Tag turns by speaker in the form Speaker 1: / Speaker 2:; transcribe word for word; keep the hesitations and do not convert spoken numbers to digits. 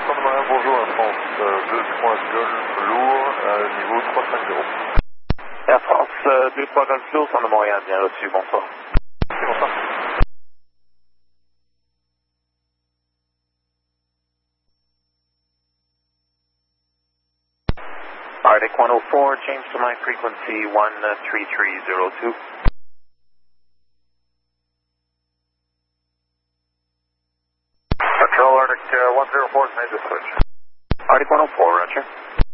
Speaker 1: Bonjour à France, deux trois Golf lourd, euh, niveau trois cent cinquante.
Speaker 2: Air France euh, deux trois Golf lourd, sur le Montréal, bien reçu, bonsoir.
Speaker 1: C'est bonsoir.
Speaker 2: Arctic one oh four, change to my frequency one three three zero two.
Speaker 1: Control Arctic uh, one zero four, made the switch.
Speaker 2: Arctic one oh four, roger.